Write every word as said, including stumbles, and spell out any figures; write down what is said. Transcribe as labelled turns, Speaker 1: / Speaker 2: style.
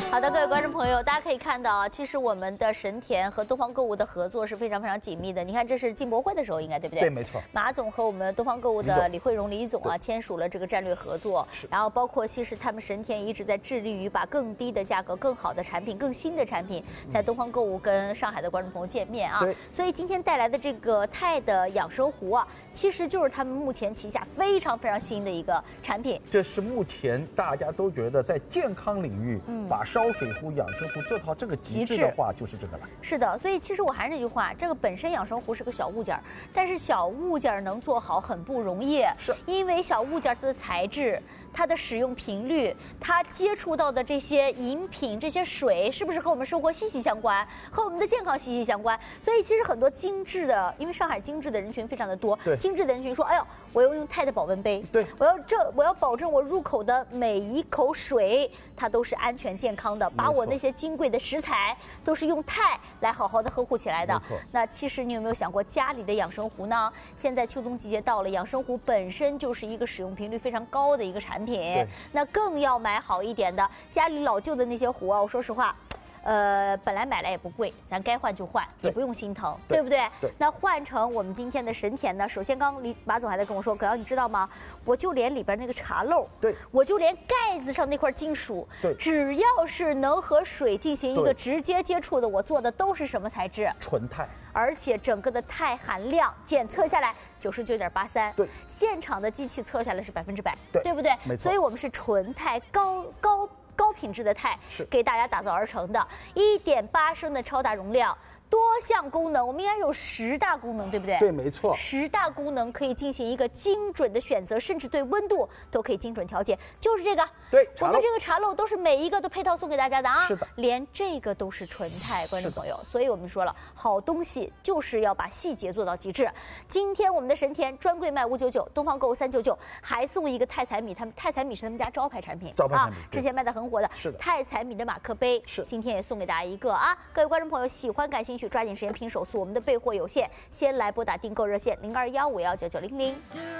Speaker 1: 好的，各位观众朋友，大家可以看到啊，其实我们的神田和东方购物的合作是非常非常紧密的。你看，这是进博会的时候，应该对不对？
Speaker 2: 对，没错。
Speaker 1: 马总和我们东方购物的李慧荣李总啊，签署了这个战略合作。然后包括其实他们神田一直在致力于把更低的价格、更好的产品、更新的产品，在东方购物跟上海的观众朋友见面啊。所以今天带来的这个泰的养生壶啊，其实就是他们目前旗下非常非常新的一个产品。
Speaker 2: 这是目前大家都觉得在健康领域，嗯，把烧水壶、养生壶做到这个极致的话，就是这个了。
Speaker 1: 是的，所以其实我还是那句话，这个本身养生壶是个小物件，但是小物件能做好很不容易，
Speaker 2: 是
Speaker 1: 因为小物件它的材质、它的使用频率、它接触到的这些饮品、这些水，是不是和我们生活息息相关，和我们的健康息息相关？所以其实很多精致的，因为上海精致的人群非常的多，
Speaker 2: 对，
Speaker 1: 精致的人群说，哎呦，我要用钛的保温杯，
Speaker 2: 对，
Speaker 1: 我要这，我要保证我入口的每一口水，它都是安全健康的，把我那些金贵的食材都是用钛来好好的呵护起来的。
Speaker 2: 没错。
Speaker 1: 那其实你有没有想过，家里的养生壶呢？现在秋冬季节到了，养生壶本身就是一个使用频率非常高的一个产品，那更要买好一点的。家里老旧的那些壶啊，我说实话。呃，本来买来也不贵，咱该换就换，也不用心疼， 对, 对不对？
Speaker 2: 对。
Speaker 1: 那换成我们今天的神田呢？首先，刚李马总还在跟我说，葛瑶，你知道吗？我就连里边那个茶漏，
Speaker 2: 对，
Speaker 1: 我就连盖子上那块金属，
Speaker 2: 对，
Speaker 1: 只要是能和水进行一个直接接触的，我做的都是什么材质？
Speaker 2: 纯钛。
Speaker 1: 而且整个的钛含量检测下来九十九点八三，
Speaker 2: 对，
Speaker 1: 现场的机器测下来是百分之百，
Speaker 2: 对，
Speaker 1: 对不对？
Speaker 2: 没错。
Speaker 1: 所以我们是纯钛高高。高品质的钛给大家打造而成的，一点八升的超大容量，多项功能，我们应该有十大功能，对不对？
Speaker 2: 对，没错。
Speaker 1: 十大功能可以进行一个精准的选择，甚至对温度都可以精准调节，就是这个。
Speaker 2: 对，
Speaker 1: 我们这个茶漏都是每一个都配套送给大家的啊。
Speaker 2: 是的，
Speaker 1: 连这个都是纯钛，观众朋友。所以我们说了，好东西就是要把细节做到极致。今天我们的神田专柜卖五九九，东方购物三九九，还送一个泰彩米，他们泰彩米是他们家招牌产品，
Speaker 2: 招牌产品，
Speaker 1: 啊，之前卖的很火的。
Speaker 2: 是的，
Speaker 1: 泰彩米的马克杯，
Speaker 2: 是，
Speaker 1: 今天也送给大家一个啊！各位观众朋友，喜欢感兴趣，抓紧时间拼手速，我们的备货有限，先来拨打订购热线零二幺五幺九九零零。